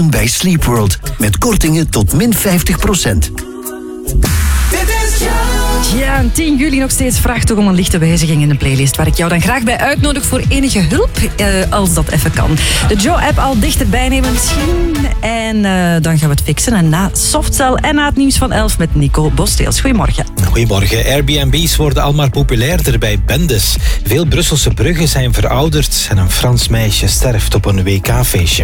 Bij Sleepworld. Met kortingen tot min 50%. Ja, en 10 juli nog steeds vraagt toch om een lichte wijziging in de playlist, waar ik jou dan graag bij uitnodig voor enige hulp, als dat even kan. De Joe-app al dichterbij nemen misschien. En dan gaan we het fixen. En na Softcell en na het nieuws van 11 met Nico Bosteels. Goedemorgen. Goedemorgen. Airbnb's worden al maar populairder bij bendes. Veel Brusselse bruggen zijn verouderd en een Frans meisje sterft op een WK-feestje.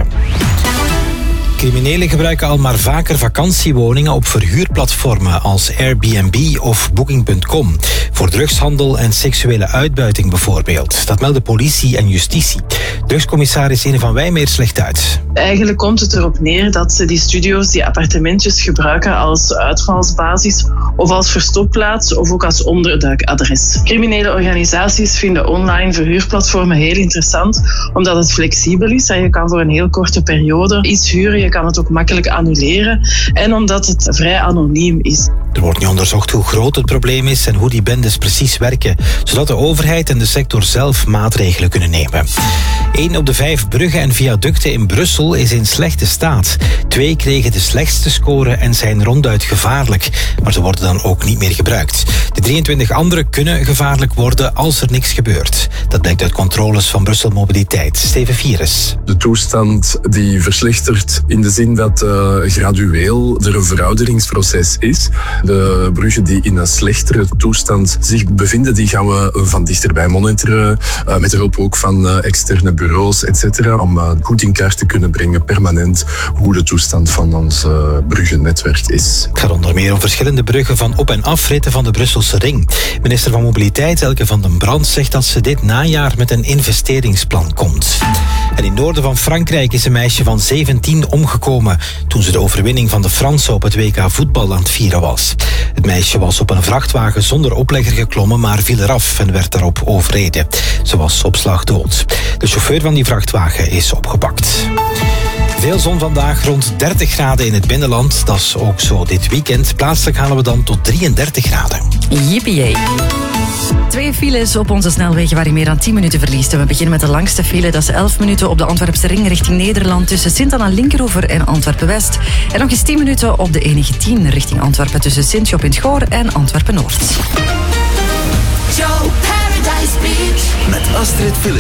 Criminelen gebruiken al maar vaker vakantiewoningen op verhuurplatformen als Airbnb of Booking.com. Voor drugshandel en seksuele uitbuiting bijvoorbeeld. Dat melden politie en justitie. Drugscommissaris Ine van Wijmeers legt uit. Eigenlijk komt het erop neer dat ze die studio's, die appartementjes gebruiken als uitvalsbasis of als verstopplaats of ook als onderduikadres. Criminele organisaties vinden online verhuurplatformen heel interessant omdat het flexibel is en je kan voor een heel korte periode iets huren. Je kan het ook makkelijk annuleren en omdat het vrij anoniem is. Er wordt nu onderzocht hoe groot het probleem is en hoe die bendes precies werken, zodat de overheid en de sector zelf maatregelen kunnen nemen. 1 op de 5 bruggen en viaducten in Brussel is in slechte staat. 2 kregen de slechtste score en zijn ronduit gevaarlijk, maar ze worden dan ook niet meer gebruikt. De 23 andere kunnen gevaarlijk worden als er niks gebeurt. Dat blijkt uit controles van Brussel Mobiliteit. Steven Vieres. De toestand die verslechtert in de zin dat gradueel er een verouderingsproces is. De bruggen die in een slechtere toestand zich bevinden, die gaan we van dichterbij monitoren. Met de hulp ook van externe bureaus, etc. Om goed in kaart te kunnen brengen, permanent, hoe de toestand van ons bruggennetwerk is. Het gaat onder meer om verschillende bruggen van op- en afritten van de Brusselse ring. Minister van Mobiliteit Elke van den Brand zegt dat ze dit najaar met een investeringsplan komt. En in het noorden van Frankrijk is een meisje van 17 omgekomen toen ze de overwinning van de Fransen op het WK voetbal aan het vieren was. Het meisje was op een vrachtwagen zonder oplegger geklommen, maar viel eraf en werd daarop overreden. Ze was op slag dood. De chauffeur van die vrachtwagen is opgepakt. Veel zon vandaag, rond 30 graden in het binnenland. Dat is ook zo dit weekend. Plaatselijk halen we dan tot 33 graden. Yippie. 2 files op onze snelwegen waar je meer dan 10 minuten verliest. En we beginnen met de langste file. Dat is 11 minuten op de Antwerpse ring richting Nederland tussen Sint-Anna-Linkeroever en Antwerpen-West. En nog eens 10 minuten op de E19 richting Antwerpen tussen Sint-Job in het Goor en Antwerpen-Noord. Met Astrid Philips.